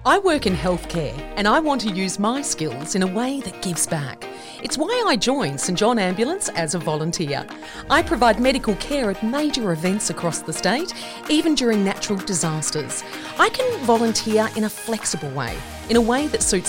I work in healthcare and I want to use my skills in a way that gives back. It's why I joined St John Ambulance as a volunteer. I provide medical care at major events across the state, even during natural disasters. I can volunteer in a flexible way, in a way that suits